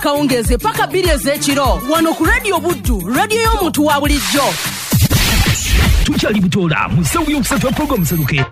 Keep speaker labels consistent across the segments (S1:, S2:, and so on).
S1: kawungeze paka bbiri ez'ekiro wano ku Radio Buddu, radio y'omuntu wa bulijjo.
S2: Tukyali butola musawu y'okusatu wa program Seruke.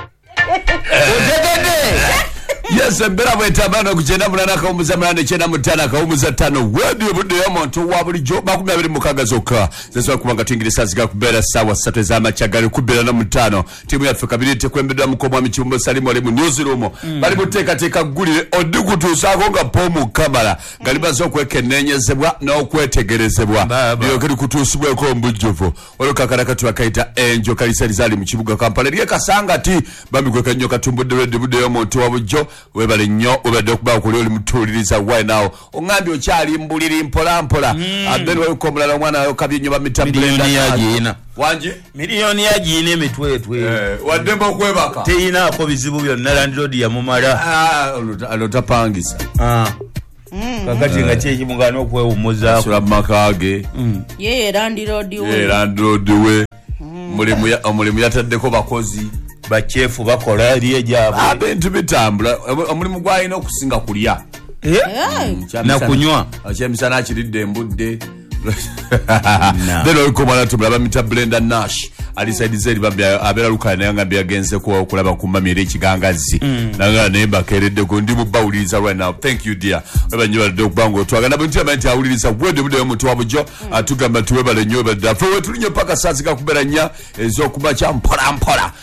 S3: Yes, mbera bwetabana kugenda mulana kawumuza mulana chena mutana kawumuza tano Radio Buddu y'omuntu wa bulijjo makumi abiri mukaga zokka zeso kubanga tingirisa zika kubera sawa 3 z'amachagali kubera na mutano timu ya Afrika bilite kwembedwa mukomwa michimbo Salimu ali mu newsroom bali muteka gulire odukutusako nga pomu kamala galibazo kwekenenyezebwa n'okwetegerezebwa byo kiri kutusibwe ko mbujjovo olukakala katu akaita enjo kalisalizali mu kibuga Kampala liye kasanga ti bamikweka nnyo katumbudde Radio Buddu y'omuntu wa bulijjo webale nnyo obadde okuba kuli oli mutuliriza why now ongambi okyali mbuliri mpola abeni wali komulala omwana ayo kabye nnyo bamita
S4: milioni yagiina
S3: wanje
S4: milioni yagiina emitwetwe
S3: waddemba okwebaka
S4: teyinaako bizibu byonna Land Road yamumala
S3: alotapangisa
S4: kakati nga kyekimugana okwewummuzaako
S3: sula makage
S1: Ye Land Road
S3: we omulimu yataddeko bakozi
S4: bachefu bakola liye gyabwe
S3: abintu bitambula omulimu gwalina okusinga kulya
S4: na kunywa
S3: akyemisana akiridde embudde Deno komala tubula bamita Blenda Nash ali side zeri babya abera lukana yanga byagenze ko kulaba kumamira ekigangazi nanga nemba keredde ko ndi mubawuliza right now. Thank you dear abanyiba dog bango twagana bintu amanti awuliriza Radio Buddu y'omuntu wa bulijjo atugamba tuwebale nnyo badda fwe tulinye paka sazika kubera nya ezo kuba kya mpola